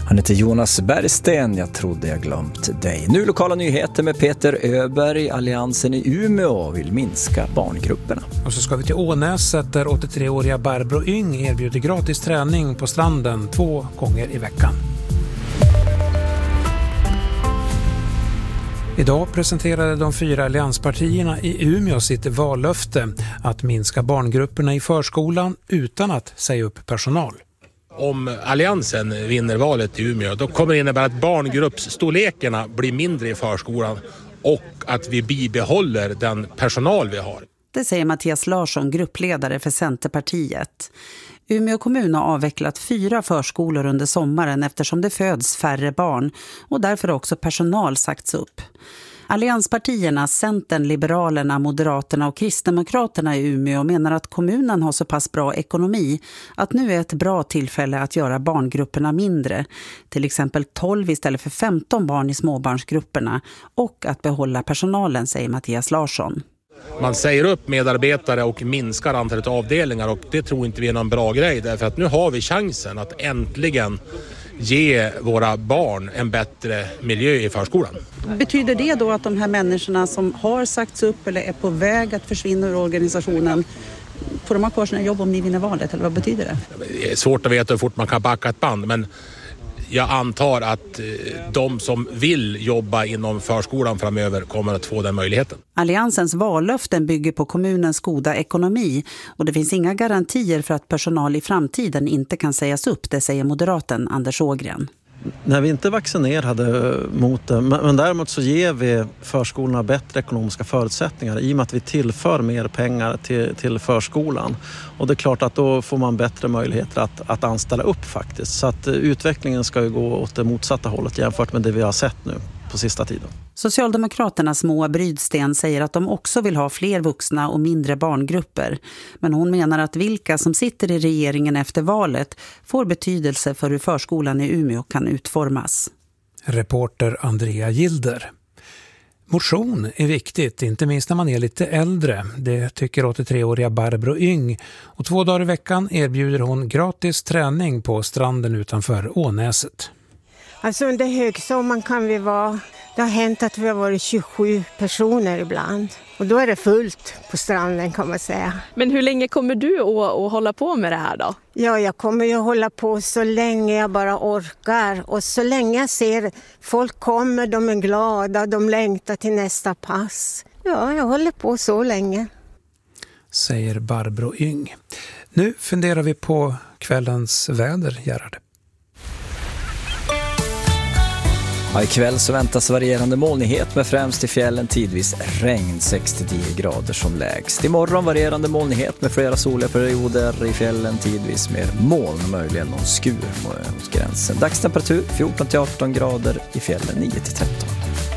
Han heter Jonas Bergsten, jag trodde jag glömt dig. Nu lokala nyheter med Peter Öberg. Alliansen i Umeå vill minska barngrupperna. Och så ska vi till Ånäset där 83-åriga Barbro Yng erbjuder gratis träning på stranden 2 gånger i veckan. Idag presenterade de 4 allianspartierna i Umeå sitt vallöfte att minska barngrupperna i förskolan utan att säga upp personal. Om alliansen vinner valet i Umeå, då kommer det innebära att barngruppsstorlekarna blir mindre i förskolan och att vi bibehåller den personal vi har. Det säger Mattias Larsson, gruppledare för Centerpartiet. Umeå kommun har avvecklat 4 förskolor under sommaren eftersom det föds färre barn och därför också personal sagts upp. Allianspartierna, Centern, Liberalerna, Moderaterna och Kristdemokraterna i Umeå menar att kommunen har så pass bra ekonomi att nu är ett bra tillfälle att göra barngrupperna mindre. Till exempel 12 istället för 15 barn i småbarnsgrupperna och att behålla personalen, säger Mattias Larsson. Man säger upp medarbetare och minskar antalet avdelningar och det tror inte vi är någon bra grej därför att nu har vi chansen att äntligen ge våra barn en bättre miljö i förskolan. Betyder det då att de här människorna som har sagts upp eller är på väg att försvinna ur organisationen, får de ha kvar sina jobb om ni vinner valet eller vad betyder det? Det är svårt att veta hur fort man kan backa ett band men jag antar att de som vill jobba inom förskolan framöver kommer att få den möjligheten. Alliansens vallöften bygger på kommunens goda ekonomi och det finns inga garantier för att personal i framtiden inte kan sägas upp, det säger moderaten Anders Ågren. När vi inte vaccinerade mot det, men däremot så ger vi förskolorna bättre ekonomiska förutsättningar i och med att vi tillför mer pengar till förskolan. Och det är klart att då får man bättre möjligheter att anställa upp faktiskt. Så att utvecklingen ska ju gå åt det motsatta hållet jämfört med det vi har sett nu på sista tiden. Socialdemokraternas Moa Brydsten säger att de också vill ha fler vuxna och mindre barngrupper. Men hon menar att vilka som sitter i regeringen efter valet får betydelse för hur förskolan i Umeå kan utformas. Reporter Andrea Gilder. Motion är viktigt, inte minst när man är lite äldre. Det tycker 83-åriga Barbro Yng. Och 2 dagar i veckan erbjuder hon gratis träning på stranden utanför Ånäset. Alltså under högsommaren kan vi vara, det har hänt att vi har varit 27 personer ibland. Och då är det fullt på stranden kan man säga. Men hur länge kommer du att hålla på med det här då? Ja, jag kommer ju hålla på så länge jag bara orkar. Och så länge jag ser folk kommer, de är glada, de längtar till nästa pass. Ja, jag håller på så länge. Säger Barbro Yng. Nu funderar vi på kvällens väder, Gerhard. Ja, ikväll så väntas varierande molnighet med främst i fjällen tidvis regn, 6-10 grader som lägst. Imorgon varierande molnighet med flera soliga perioder i fjällen tidvis mer moln, möjligen någon skur mot gränsen. Dagstemperatur 14-18 grader, i fjällen 9-13.